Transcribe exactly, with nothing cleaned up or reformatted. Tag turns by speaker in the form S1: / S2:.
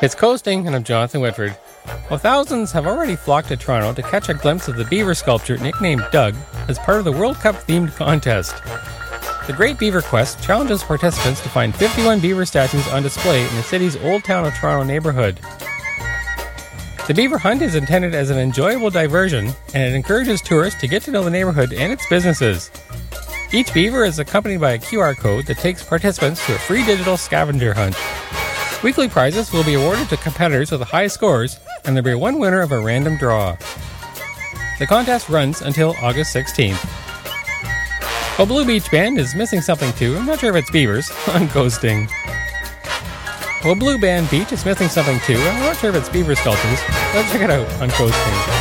S1: It's coasting, and I'm Jonathan Whitford. Well, thousands have already flocked to Toronto to catch a glimpse of the beaver sculpture nicknamed Doug as part of the World Cup-themed contest. The Great Beaver Quest challenges participants to find fifty-one beaver statues on display in the city's Old Town of Toronto neighborhood. The beaver hunt is intended as an enjoyable diversion, and it encourages tourists to get to know the neighborhood and its businesses. Each beaver is accompanied by a Q R code that takes participants to a free digital scavenger hunt. Weekly prizes will be awarded to competitors with the highest scores, and there'll be one winner of a random draw. The contest runs until August sixteenth. Well, Blue Beach Band is missing something too. I'm not sure if it's beavers on coasting. Well, Blue Band Beach is missing something too. I'm not sure if it's beaver sculptures. Let's check it out on coasting.